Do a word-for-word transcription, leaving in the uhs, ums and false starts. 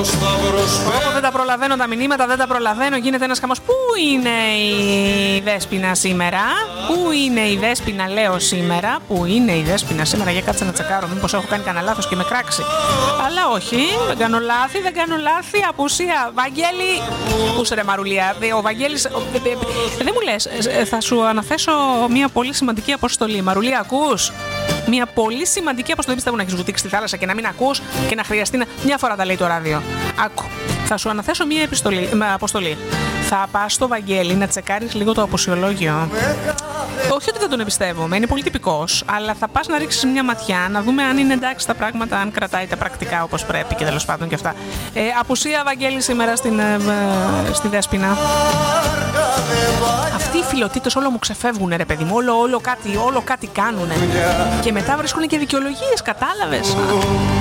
Ω, δεν τα προλαβαίνω τα μηνύματα, δεν τα προλαβαίνω. Γίνεται ένας χαμός. Πού είναι η Δέσποινα σήμερα? Πού είναι η Δέσποινα, λέω σήμερα? Πού είναι η Δέσποινα σήμερα? Για κάτσε να τσεκάρω. Μήπως έχω κάνει κανένα λάθος και με κράξει. Αλλά όχι, δεν κάνω λάθη, δεν κάνω λάθη. Απουσία. Βαγγέλη. Πού σε ρε Μαρουλία? Ο Βαγγέλης. Δεν μου λες, θα σου αναθέσω μια πολύ σημαντική αποστολή. Μαρουλία, ακούς? Μια πολύ σημαντική αποστολή. Πιστεύω να έχεις βουτήξει στη θάλασσα και να μην ακούς και να χρειαστεί να... Μια φορά τα λέει το ράδιο. Άκου. Θα σου αναθέσω μια επιστολή, με αποστολή. Θα πας στο Βαγγέλη να τσεκάρεις λίγο το αποσιολόγιο. Όχι ότι δεν τον εμπιστεύομαι, είναι πολύ τυπικός, αλλά θα πας να ρίξεις μια ματιά, να δούμε αν είναι εντάξει τα πράγματα, αν κρατάει τα πρακτικά όπως πρέπει και τέλος πάντων και αυτά. Ε, απουσία Βαγγέλη σήμερα στην, ε, ε, στη Δέσποινα. Αυτοί οι φιλοτίτες όλο μου ξεφεύγουνε ρε παιδί μου, όλο, όλο, κάτι, όλο κάτι κάνουνε. Και μετά βρίσκουν και δικαιολογίες, κατάλαβες?